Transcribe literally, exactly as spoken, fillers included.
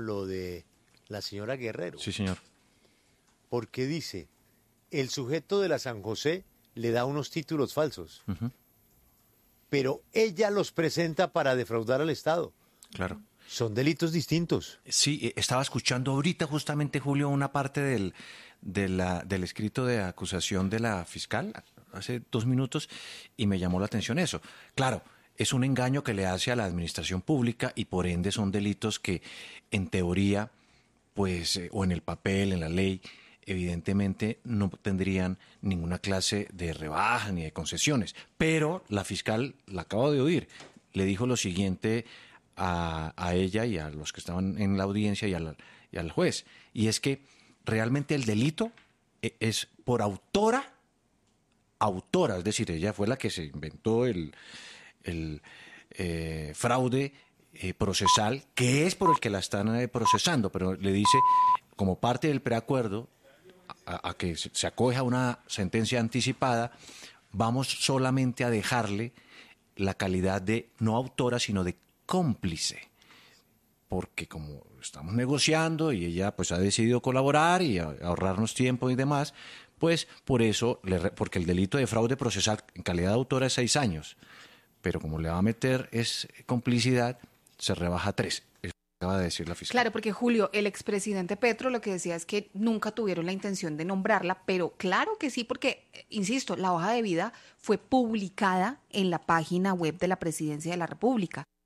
lo de la señora Guerrero. Sí, señor. Porque dice, el sujeto de la San José le da unos títulos falsos, uh-huh. pero ella los presenta para defraudar al Estado. Claro. Son delitos distintos. Sí, estaba escuchando ahorita justamente, Julio, una parte del, de la, del escrito de acusación de la fiscal hace dos minutos y me llamó la atención eso. Claro, es un engaño que le hace a la administración pública y por ende son delitos que en teoría, pues, eh, o en el papel, en la ley, evidentemente no tendrían ninguna clase de rebaja ni de concesiones. Pero la fiscal, la acabo de oír, le dijo lo siguiente a, a ella y a los que estaban en la audiencia y al, y al juez, y es que realmente el delito es por autora, autora, es decir, ella fue la que se inventó el, el eh, fraude eh, procesal, que es por el que la están eh, procesando, pero le dice, como parte del preacuerdo, a, a que se acoge a una sentencia anticipada, vamos solamente a dejarle la calidad de no autora, sino de cómplice, porque como estamos negociando y ella pues ha decidido colaborar y ahorrarnos tiempo y demás, pues por eso, le, porque el delito de fraude procesal en calidad de autora es seis años, pero como le va a meter es complicidad, se rebaja a tres. Eso acaba de decir la fiscal. Claro, porque Julio, el expresidente Petro lo que decía es que nunca tuvieron la intención de nombrarla, pero claro que sí, porque, insisto, la hoja de vida fue publicada en la página web de la Presidencia de la República.